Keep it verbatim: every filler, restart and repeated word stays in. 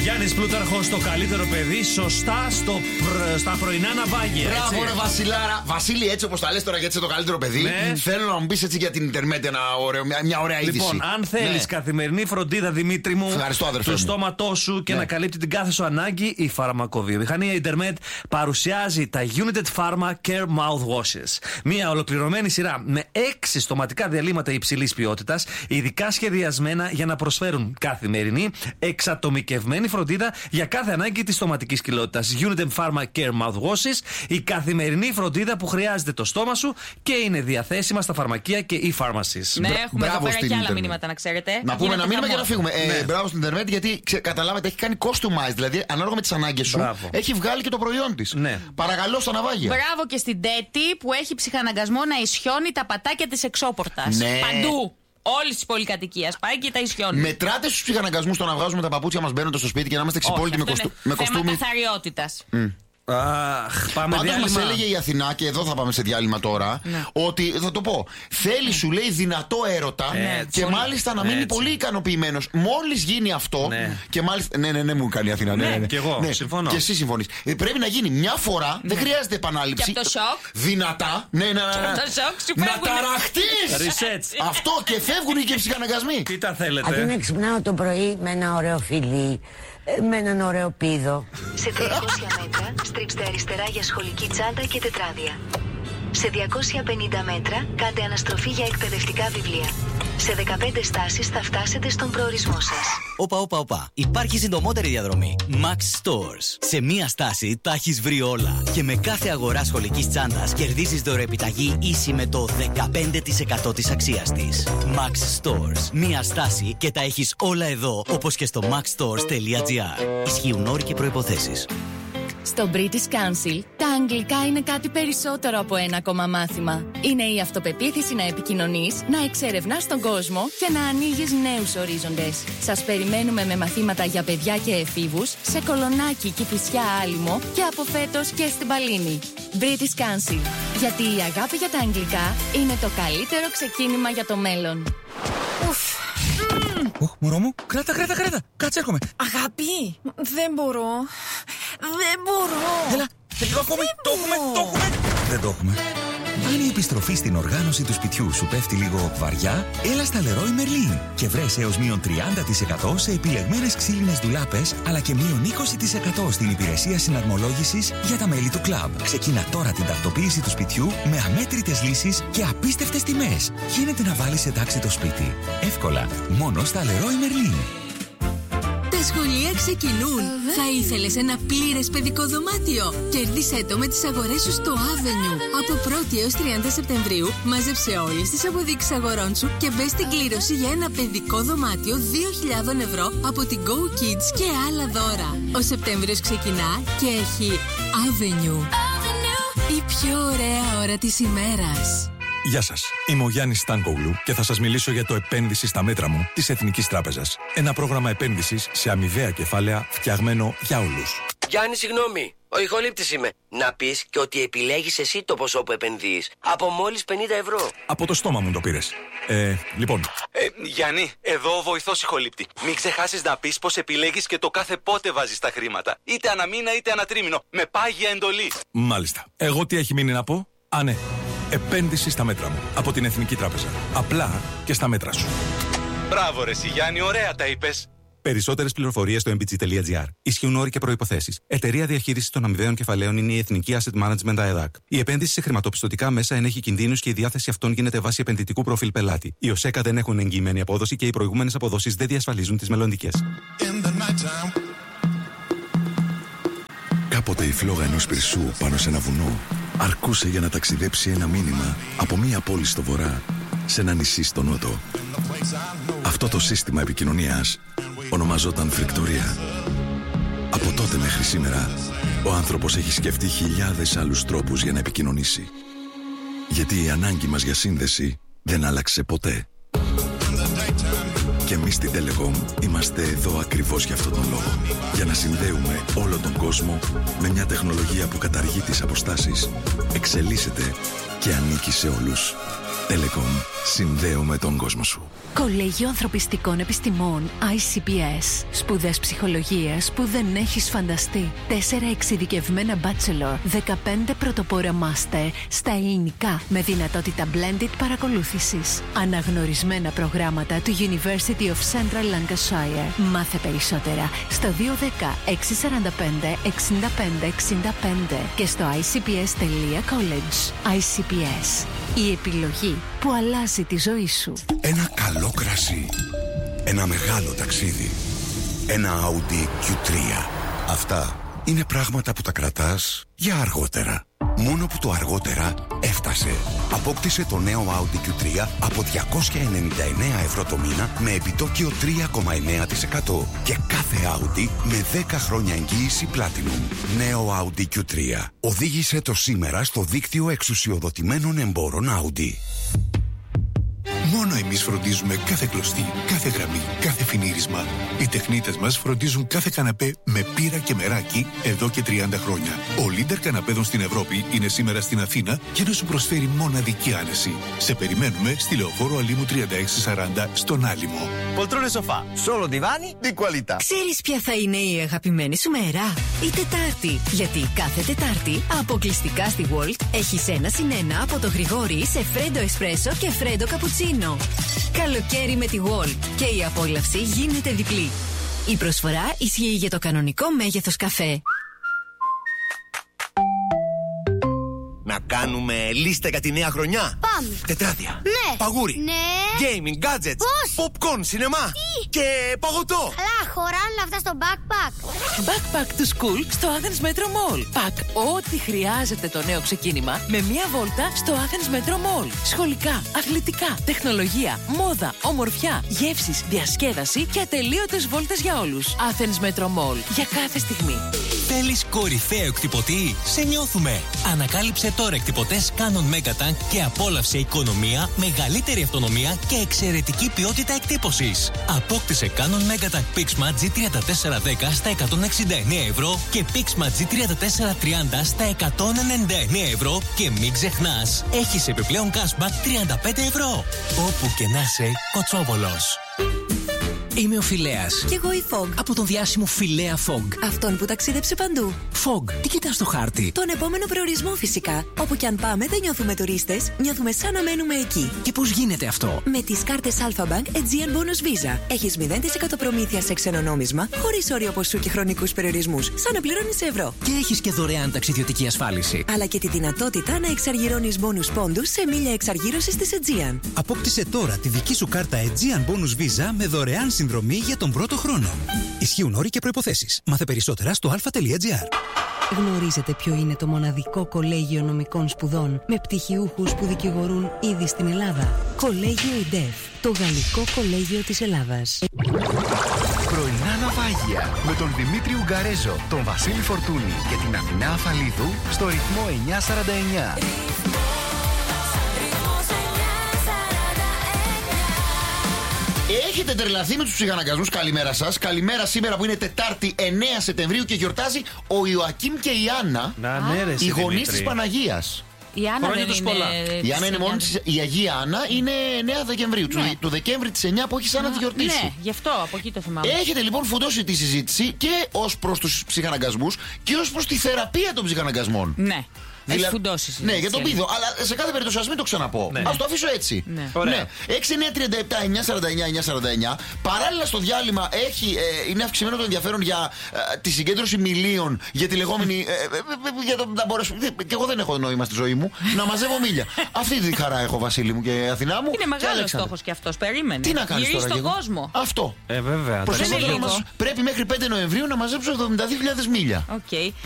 Γιάννης Πλούταρχος, το καλύτερο παιδί, σωστά στο πρ, στα πρωινά ναυάγια. Μπράβο, ρε Βασιλάρα. Βασίλη, έτσι όπως τα λες τώρα, γιατί είσαι το καλύτερο παιδί, ναι. Θέλω να μου πεις έτσι για την Ιντερνετ ένα ωραίο, μια, μια ωραία είδηση. Λοιπόν, αν θέλεις ναι. καθημερινή φροντίδα, Δημήτρη μου, του στόματός σου και ναι. να καλύπτει την κάθε σου ανάγκη, η φαρμακοβιομηχανία Ιντερνετ παρουσιάζει τα United Pharma Care Mouthwashes. Μια ολοκληρωμένη σειρά με έξι στοματικά διαλύματα υψηλής ποιότητας, ειδικά σχεδιασμένα για να προσφέρουν καθημερινή, εξατομικευμένη φροντίδα για κάθε ανάγκη της στοματικής κοιλότητας. United Pharma Care Mouthwashes, η καθημερινή φροντίδα που χρειάζεται το στόμα σου και είναι διαθέσιμα στα φαρμακεία και e-pharmacies. Ναι, έχουμε εδώ πέρα και άλλα μηνύματα, να ξέρετε. Να πούμε ένα μήνυμα για να φύγουμε. Ναι. Ε, μπράβο στην Ιντερνετ, γιατί ξε, καταλάβετε, έχει κάνει customize, δηλαδή ανάλογα με τις ανάγκες σου, μπράβο. Έχει βγάλει και το προϊόν της. Ναι. Παρακαλώ στα ναυάγια. Μπράβο και στην Τέτη που έχει ψυχαναγκασμό να ισιώνει τα πατάκια της εξώπορτας. Ναι. Παντού. Όλη τη πολυκατοικία πάει και τα ισιώνει. Μετράτε στου ψυχαναγκασμού το να βγάζουμε τα παπούτσια μας μπαίνοντα στο σπίτι και να είμαστε ξυπόλυτοι με, κοστου... με κοστούμι. Θέμα καθαριότητας. Mm. Αχ, πάμε Πάντως διάλειμμα. μας έλεγε η Αθηνά, και εδώ θα πάμε σε διάλειμμα τώρα, ναι. ότι θα το πω. Θέλει, σου λέει, δυνατό έρωτα ναι, και πολύ. Μάλιστα να μείνει έτσι. Πολύ ικανοποιημένος. Μόλις γίνει αυτό. Ναι. Και μάλιστα. Ναι, ναι, ναι, μου κάνει η Αθηνά. Ναι, ναι, ναι. Και εγώ. Ναι. Συμφωνώ. Και εσύ συμφωνείς. Πρέπει να γίνει μια φορά, ναι. δεν χρειάζεται επανάληψη. Και από το σοκ. Δυνατά. Ναι, ναι, ναι. ναι. Να ταραχτείς. Αυτό και φεύγουν και οι ψυχαναγκασμοί. Τι τα θέλετε. Αντί να ξυπνάω το πρωί με ένα ωραίο φιλί, με έναν ωραίο πίδο. Σε τριακόσια μέτρα στρίψτε αριστερά για σχολική τσάντα και τετράδια. Σε διακόσια πενήντα μέτρα κάντε αναστροφή για εκπαιδευτικά βιβλία. Σε δεκαπέντε στάσεις θα φτάσετε στον προορισμό σας. Όπα, όπα, όπα. Υπάρχει συντομότερη διαδρομή. Max Stores. Σε μία στάση τα έχεις βρει όλα. Και με κάθε αγορά σχολικής τσάντας κερδίζεις δωρεοεπιταγή ίση με το δεκαπέντε τοις εκατό της αξίας της. Max Stores. Μία στάση και τα έχεις όλα εδώ, όπως και στο maxstores τελεία gr. Ισχύουν όροι και προϋποθέσεις. Στο British Council, τα αγγλικά είναι κάτι περισσότερο από ένα ακόμα μάθημα. Είναι η αυτοπεποίθηση να επικοινωνείς, να εξερευνάς τον κόσμο και να ανοίγεις νέους ορίζοντες. Σας περιμένουμε με μαθήματα για παιδιά και εφήβους σε Κολονάκι, Κηφισιά, Άλυμο και από φέτος και στην Παλίνη. British Council. Γιατί η αγάπη για τα αγγλικά είναι το καλύτερο ξεκίνημα για το μέλλον. Ουφ. Οχ, μωρό μου, κράτα, κράτα, κράτα. Κάτσε, έρχομαι. Αγάπη, δεν μπορώ. Δεν μπορώ. Έλα, λίγο ακόμη. Το έχουμε, το έχουμε. Δεν το έχουμε. Αν η επιστροφή στην οργάνωση του σπιτιού σου πέφτει λίγο βαριά, έλα στα Leroy Merlin και βρες έως μείον τριάντα τοις εκατό σε επιλεγμένες ξύλινες ντουλάπες, αλλά και μείον είκοσι τοις εκατό στην υπηρεσία συναρμολόγησης για τα μέλη του κλαμπ. Ξεκίνα τώρα την τακτοποίηση του σπιτιού με αμέτρητες λύσεις και απίστευτες τιμές. Γίνεται να βάλεις σε τάξη το σπίτι. Εύκολα, μόνο στα Leroy Merlin. Τα σχολεία ξεκινούν. Θα ήθελες ένα πλήρες παιδικό δωμάτιο? Κέρδισέ το με τις αγορές σου στο Avenue. Από πρώτη έως τριάντα Σεπτεμβρίου μάζεψε όλες τις αποδείξεις αγορών σου και μπες στην κλήρωση για ένα παιδικό δωμάτιο δύο χιλιάδες ευρώ από την Go Kids και άλλα δώρα. Ο Σεπτέμβριος ξεκινά και έχει Avenue. Avenue. Η πιο ωραία ώρα της ημέρας. Γεια σας, είμαι ο Γιάννης Στάνκογλου και θα σας μιλήσω για το επένδυση στα μέτρα μου της Εθνικής Τράπεζας. Ένα πρόγραμμα επένδυσης σε αμοιβαία κεφάλαια φτιαγμένο για όλους. Γιάννη, συγγνώμη, ο ηχολήπτης είμαι. Να πεις και ότι επιλέγεις εσύ το ποσό που επενδύεις. Από μόλις πενήντα ευρώ. Από το στόμα μου το πήρες. Ε, λοιπόν. Ε, Γιάννη, εδώ ο βοηθός ηχολήπτη. Μην ξεχάσεις να πεις πως επιλέγεις και το κάθε πότε βάζεις τα χρήματα. Είτε ανά μήνα είτε ανά τρίμηνο. Με πάγια εντολή. Μάλιστα. Εγώ τι έχει μείνει να πω? Α, ναι. Επένδυση στα μέτρα μου από την Εθνική Τράπεζα. Απλά και στα μέτρα σου. Μπράβο, ρε Γιάννη, ωραία τα είπες. Περισσότερες πληροφορίες στο εμ μπι τζι τελεία τζι άρ. Ισχύουν όροι και προϋποθέσεις. Εταιρεία διαχείρισης των αμοιβαίων κεφαλαίων είναι η Εθνική Asset Management ΑΕΔΑΚ. Η επένδυση σε χρηματοπιστωτικά μέσα ενέχει κινδύνους και η διάθεση αυτών γίνεται βάσει επενδυτικού προφίλ πελάτη. Οι ΟΣΕΚΑ δεν έχουν εγγυημένη απόδοση και οι προηγούμενες αποδόσεις δεν διασφαλίζουν τις μελλοντικές. Κάποτε η φλόγα ενός πυρσού πάνω σε ένα βουνό αρκούσε για να ταξιδέψει ένα μήνυμα από μία πόλη στο βορρά σε ένα νησί στο νότο. Αυτό το σύστημα επικοινωνίας ονομαζόταν φρικτορία. Από τότε μέχρι σήμερα, ο άνθρωπος έχει σκεφτεί χιλιάδες άλλους τρόπους για να επικοινωνήσει. Γιατί η ανάγκη μας για σύνδεση δεν άλλαξε ποτέ. Και εμείς στην Telecom είμαστε εδώ ακριβώς για αυτόν τον λόγο. Για να συνδέουμε όλο τον κόσμο με μια τεχνολογία που καταργεί τις αποστάσεις, εξελίσσεται και ανήκει σε όλους. Telecom. Συνδέουμε τον κόσμο σου. Κολέγιο Ανθρωπιστικών Επιστημών άι σι πι ες. Σπουδές ψυχολογίας που δεν έχεις φανταστεί. Τέσσερα εξειδικευμένα bachelor, δεκαπέντε πρωτοπόρα master στα ελληνικά με δυνατότητα blended παρακολούθησης. Αναγνωρισμένα προγράμματα του University of Central Lancashire. Μάθε περισσότερα στο δύο ένα μηδέν έξι τέσσερα πέντε έξι πέντε έξι πέντε και στο άι σι πι ες τελεία college. άι σι πι ες. Η επιλογή που αλλάζει τη ζωή σου. Ένα καλό κρασί. Ένα μεγάλο ταξίδι. Ένα Audi κιου τρία. Αυτά είναι πράγματα που τα κρατάς για αργότερα. Μόνο που το αργότερα έφτασε. Απόκτησε το νέο Audi κιου τρία από διακόσια ενενήντα εννέα ευρώ το μήνα με επιτόκιο τρία κόμμα εννέα τοις εκατό και κάθε Audi με δέκα χρόνια εγγύηση Platinum. Νέο Audi κιου τρία. Οδήγησε το σήμερα στο δίκτυο εξουσιοδοτημένων εμπόρων Audi. Μόνο εμείς φροντίζουμε κάθε κλωστή, κάθε γραμμή, κάθε φινίρισμα. Οι τεχνίτες μας φροντίζουν κάθε καναπέ με πύρα και μεράκι εδώ και τριάντα χρόνια. Ο leader καναπέδων στην Ευρώπη είναι σήμερα στην Αθήνα για να σου προσφέρει μοναδική άνεση. Σε περιμένουμε στη Λεωφόρο Αλήμου τριάντα έξι σαράντα στον Άλυμο. Poltrone sofà, solo divani di qualità. Ξέρεις ποια θα είναι η αγαπημένη σου μέρα? Η Τετάρτη. Γιατί κάθε Τετάρτη αποκλειστικά στη Walt έχεις ένα συν ένα από το Γρηγόρι σε φρέντο εσπρέσο και φρέντο καπουτσίνο. Καλοκαίρι με τη Walt και η απόλαυση γίνεται διπλή. Η προσφορά ισχύει για το κανονικό μέγεθος καφέ. Να κάνουμε λίστα για τη νέα χρονιά. Πάμε. Τετράδια. Ναι. Παγούρι. Ναι. Gaming, gadgets. Πώς? Popcorn, σινεμά. Τι? Και παγωτό. Καλά, χωράνε αυτά στο backpack. Backpack to school στο Athens Metro Mall. Πακ ό,τι χρειάζεται το νέο ξεκίνημα με μία βόλτα στο Athens Metro Mall. Σχολικά, αθλητικά, τεχνολογία, μόδα, ομορφιά, γεύσεις, διασκέδαση και ατελείωτες βόλτες για όλους. Athens Metro Mall. Για κάθε στιγμή. Θέλεις κορυφαίο εκτυπωτή? Σε νιώθουμε! Ανακάλυψε τώρα εκτυπωτές Canon Megatank και απόλαυσε οικονομία, μεγαλύτερη αυτονομία και εξαιρετική ποιότητα εκτύπωσης. Απόκτησε Canon Megatank Pixma τζι τριάντα τέσσερα δέκα στα εκατόν εξήντα εννέα ευρώ και Pixma τζι τριάντα τέσσερα τριάντα στα εκατόν ενενήντα εννέα ευρώ και μην ξεχνάς, έχεις επιπλέον cashback τριάντα πέντε ευρώ. Όπου και να είσαι, Κοτσόβολος. Είμαι ο Φιλέας. Κι εγώ η Fog. Από τον διάσημο Φιλέα Fog. Αυτόν που ταξίδεψε παντού. Fog, τι κοιτάς στο χάρτη? Τον επόμενο προορισμό φυσικά. Όπου κι αν πάμε δεν νιώθουμε τουρίστες, νιώθουμε σαν να μένουμε εκεί. Και πώς γίνεται αυτό? Με τις κάρτες Alpha Bank Aegean Bonus Visa. Έχεις μηδέν τοις εκατό προμήθεια σε ξένο νόμισμα, χωρίς όριο ποσού και χρονικούς περιορισμούς. Σαν να πληρώνεις ευρώ. Και έχεις και δωρεάν ταξιδιωτική ασφάλιση. Αλλά και τη δυνατότητα να εξαργυρώνεις bonus πόντους σε μίλια εξαργύρωσης της Aegean. Απόκτησε τώρα τη δική σου κάρτα Aegean Bonus Visa με δωρεάν συνδρομή για τον πρώτο χρόνο. Ισχύουν όροι και προϋποθέσεις. Μάθε περισσότερα στο αλφα.gr. Γνωρίζετε ποιο είναι το μοναδικό κολέγιο νομικών σπουδών με πτυχιούχους που δικηγορούν ήδη στην Ελλάδα? Κολέγιο ΙΝΤΕΦ, το γαλλικό κολέγιο της Ελλάδας. Πρωινά ναυάγια με τον Δημήτρη Ουγγαρέζο, τον Βασίλη Φορτούνη και την Αθηνά Αφαλίδου στο ρυθμό εννιακόσια σαράντα εννιά. Έχετε τρελαθεί με τους ψυχαναγκασμούς? Καλημέρα σας. Καλημέρα σήμερα που είναι Τετάρτη εννέα Σεπτεμβρίου και γιορτάζει ο Ιωακίμ και η Άννα, να, ναι, ρε, οι γονείς της Παναγίας. Η Άννα δεν είναι... πολλά. Η Άννα είναι μόνη της, η Αγία Άννα είναι εννέα Δεκεμβρίου, ναι. του, του Δεκέμβρη της εννέα που έχει σαν να τη γιορτήσει. Ναι, γι' αυτό από εκεί το θυμάμαι. Έχετε λοιπόν φουντώσει τη συζήτηση και ως προς τους ψυχαναγκασμούς και ως προς τη θεραπεία των ψυχαναγκασμών. Ναι. Δηλα... Έχει φουντώσει. Ναι, για τον πήδο. Αλλά σε κάθε περίπτωση, ας μην το ξαναπώ. Ναι. Ας το αφήσω έτσι. Ναι. Ναι. έξι εννιά τριάντα επτά εννιακόσια σαράντα εννιά εννιακόσια σαράντα εννιά. Παράλληλα στο διάλειμμα έχει, ε, είναι αυξημένο το ενδιαφέρον για ε, τη συγκέντρωση μιλίων για τη λεγόμενη. Ε, ε, ε, για το, να μπορέσω, και εγώ δεν έχω νόημα στη ζωή μου να μαζεύω μίλια. Αυτή τη χαρά έχω, Βασίλη μου και Αθηνά μου. Είναι μεγάλο στόχο κι αυτό. Περίμενε. Τι να κάνει τώρα, στον κόσμο. Αυτό. Ε, βέβαια. Πρέπει μέχρι πέντε Νοεμβρίου να μαζέψω εβδομήντα δύο χιλιάδες μίλια. Okay.